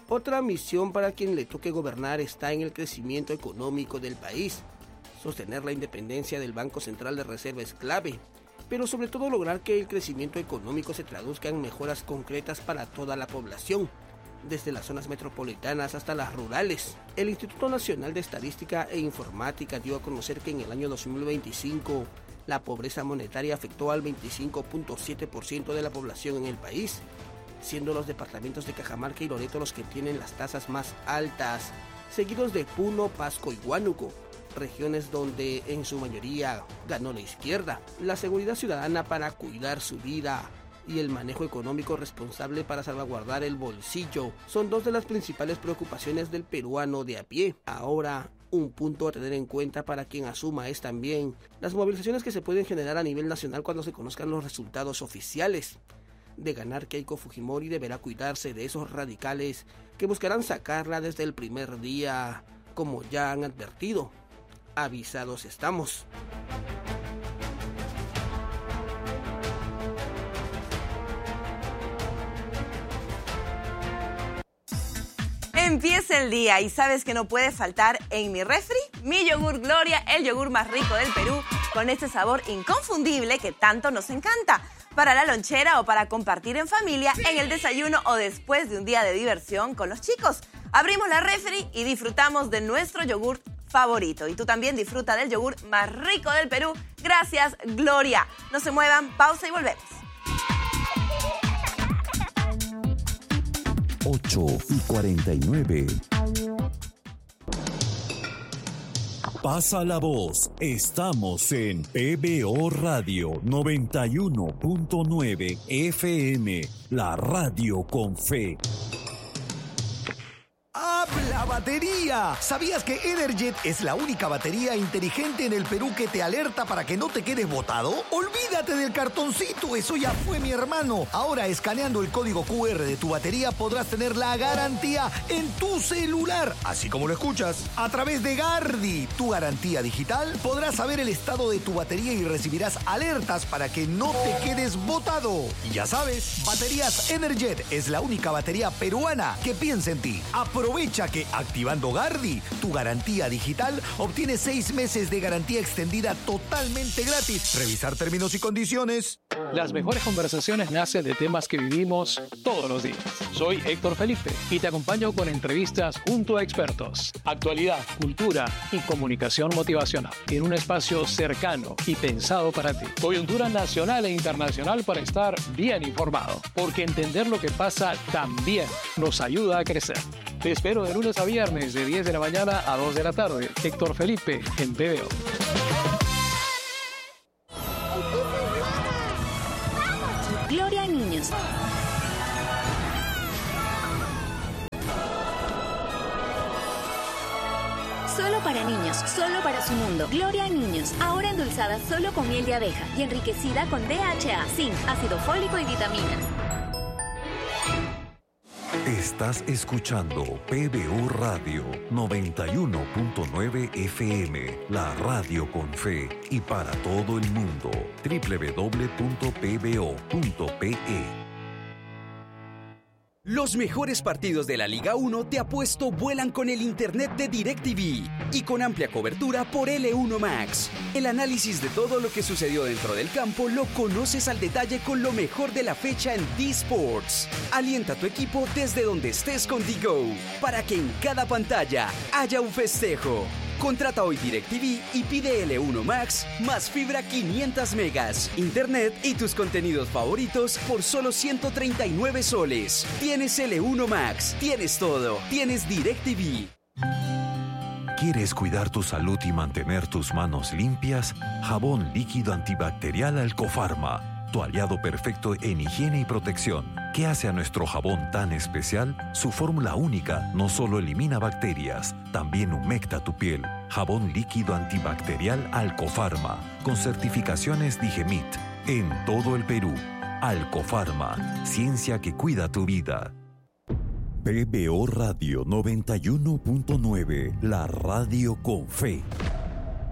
Otra misión para quien le toque gobernar está en el crecimiento económico del país. Sostener la independencia del Banco Central de Reserva es clave, pero sobre todo lograr que el crecimiento económico se traduzca en mejoras concretas para toda la población, desde las zonas metropolitanas hasta las rurales. El Instituto Nacional de Estadística e Informática dio a conocer que en el año 2025 la pobreza monetaria afectó al 25.7% de la población en el país, siendo los departamentos de Cajamarca y Loreto los que tienen las tasas más altas, seguidos de Puno, Pasco y Huánuco, regiones donde en su mayoría ganó la izquierda. La seguridad ciudadana para cuidar su vida y el manejo económico responsable para salvaguardar el bolsillo son dos de las principales preocupaciones del peruano de a pie. Ahora, un punto a tener en cuenta para quien asuma es también las movilizaciones que se pueden generar a nivel nacional cuando se conozcan los resultados oficiales. De ganar Keiko Fujimori deberá cuidarse de esos radicales que buscarán sacarla desde el primer día, como ya han advertido. Avisados estamos. Empieza el día y sabes que no puede faltar en mi refri mi yogur Gloria, el yogur más rico del Perú, con este sabor inconfundible que tanto nos encanta. Para la lonchera o para compartir en familia, en el desayuno o después de un día de diversión con los chicos. Abrimos la refri y disfrutamos de nuestro yogur favorito. Y tú también disfruta del yogur más rico del Perú. Gracias, Gloria. No se muevan, pausa y volvemos. 8:49. Pasa la voz. Estamos en PBO Radio 91.9 FM, la radio con fe. ¡Habla batería! ¿Sabías que Energet es la única batería inteligente en el Perú que te alerta para que no te quedes botado? Olvídate del cartoncito, eso ya fue, mi hermano. Ahora, escaneando el código QR de tu batería podrás tener la garantía en tu celular, así como lo escuchas. A través de Gardi, tu garantía digital, podrás saber el estado de tu batería y recibirás alertas para que no te quedes botado. Y ya sabes, Baterías Energet es la única batería peruana que piensa en ti. Aprovecha que activando Gardi, tu garantía digital, obtienes 6 meses de garantía extendida totalmente gratis. Revisar términos y condiciones. Las mejores conversaciones nacen de temas que vivimos todos los días. Soy Héctor Felipe y te acompaño con entrevistas junto a expertos, actualidad, cultura y comunicación motivacional en un espacio cercano y pensado para ti. Coyuntura nacional e internacional para estar bien informado, porque entender lo que pasa también nos ayuda a crecer. Te espero de lunes a viernes de 10 de la mañana a 2 de la tarde. Héctor Felipe en PBO. Gloria a niños. Solo para niños, solo para su mundo. Gloria a niños, ahora endulzada solo con miel de abeja y enriquecida con DHA, zinc, ácido fólico y vitaminas. Estás escuchando PBO Radio 91.9 FM, la radio con fe y para todo el mundo. www.pbo.pe. Los mejores partidos de la Liga 1 te apuesto vuelan con el internet de DirecTV y con amplia cobertura por L1 Max. El análisis de todo lo que sucedió dentro del campo lo conoces al detalle con lo mejor de la fecha en D-Sports. Alienta a tu equipo desde donde estés con D-Go para que en cada pantalla haya un festejo. Contrata hoy DirecTV y pide L1 Max más fibra 500 megas, internet y tus contenidos favoritos por solo 139 soles. Tienes L1 Max, tienes todo, tienes DirecTV. ¿Quieres cuidar tu salud y mantener tus manos limpias? Jabón líquido antibacterial Alcofarma, tu aliado perfecto en higiene y protección. ¿Qué hace a nuestro jabón tan especial? Su fórmula única no solo elimina bacterias, también humecta tu piel. Jabón líquido antibacterial Alcofarma, con certificaciones Digemit, en todo el Perú. Alcofarma, ciencia que cuida tu vida. PBO Radio 91.9, la radio con fe.